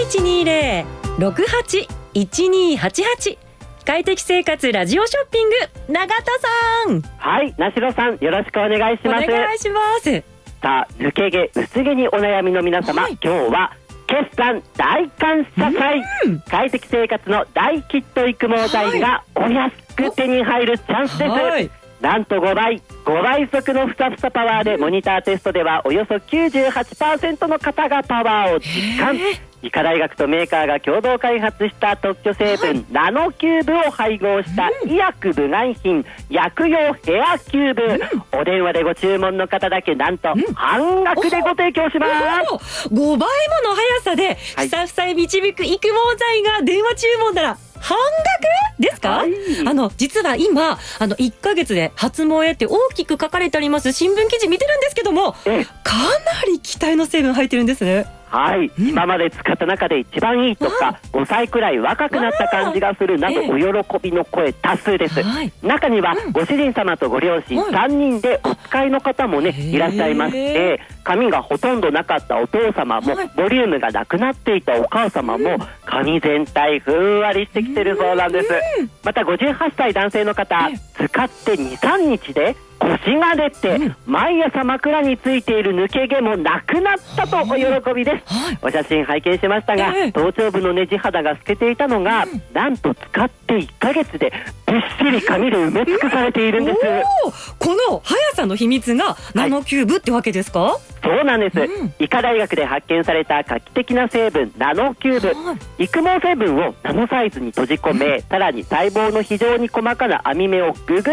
0120-68-1288快適生活ラジオショッピング、永田さん。 はい、なしろさん、よろしくお願いします。 お願いします。 さあ、抜け毛、薄毛にお悩みの皆様、今日は決算大感謝祭、快適生活の大ヒット育毛剤がお安く手に入るチャンスです。なんと5倍速のふさふさパワーで、モニターテストではおよそ 98% の方がパワーを実感。医科大学とメーカーが共同開発した特許成分、ナノキューブを配合した医薬部外品、薬用ヘアキューブ、お電話でご注文の方だけなんと半額でご提供します。 5倍もの速さでふさふさへ導く育毛剤が電話注文なら半額ですか？実は今1ヶ月で初萌えって大きく書かれてあります新聞記事見てるんですけども、かなり期待の成分入ってるんですね。 はい、今まで使った中で一番いいとか、5歳くらい若くなった感じがするなど、お喜びの声多数です。中にはご主人様とご両親3人でお使いの方もね、いらっしゃいまして、髪がほとんどなかったお父様も、ボリュームがなくなっていたお母様も、髪全体ふんわりしてきてるそうなんです。また58歳男性の方、使って 2,3 日で腰が出て、毎朝枕についている抜け毛もなくなったとお喜びです。お写真拝見しましたが、頭頂部のねじ肌が透けていたのが、なんと使って1ヶ月でびっしり髪で埋め尽くされているんです。 この速さの秘密がナノキューブってわけですか？ そうなんです。医科大学で発見された画期的な成分、ナノキューブ。育毛成分をナノサイズに閉じ込め、さらに細胞の非常に細かな網目をぐぐ